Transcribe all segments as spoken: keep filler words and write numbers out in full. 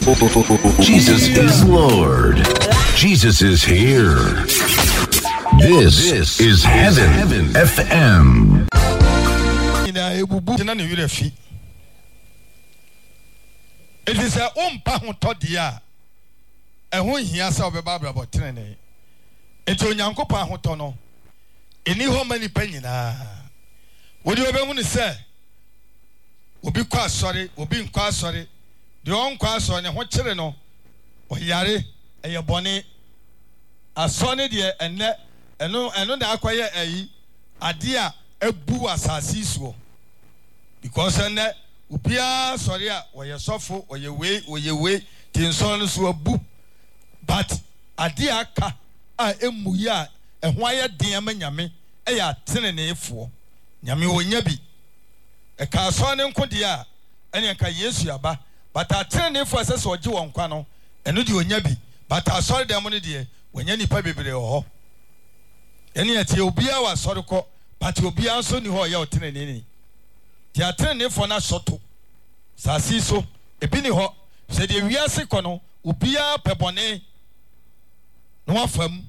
Jesus is Lord. Jesus is here. This, this is Heaven, Heaven F M. It is a own pound todia. And when he has our Bible about training, it's on Yanko Pahotono. Any home any penny. What do you ever want to say? Will be quite sorry, will be quite sorry. The own class on what children or Yare and your bonnet. A sonny dear and net and no and no acquire a idea a boo as a seaswo. Because and that Upia sorry or your sofa or your way or your way till sons were boo. But a dear ka I am muya and why a dear man yame a ten for Yami will yabi. A car son and Kodia and a Kayesiaba. But I turn in for us or Joan Quano, and Nudi Yabi. But I saw the money dear when any baby or any at Yobia was sort of but Yobia so knew how you're turning in. They are turning for na soto. Sasiso, a penny hot, said the Ria Secono, Ubia Pepone, no affirm.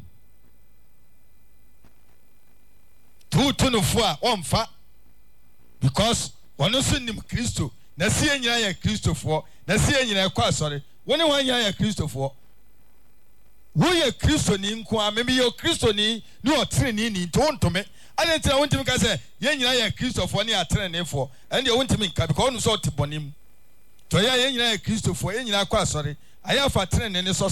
Two ton of four, one fat. Because one no send him Christo. Na see anyanya Kristo for na see anyanya kwa sorry woni wanyanya Kristo for wo ye Kristo ni nko a me ye Kristo ni ni otere ni ni to ntome ade tira wontimi ka say ye nyina ye Kristo for ni atere ne for and ye wontimi nka because onu so te bonim to ye ye nyina ye Kristo for ye nyina kwa sorry aya fa tere ne ne so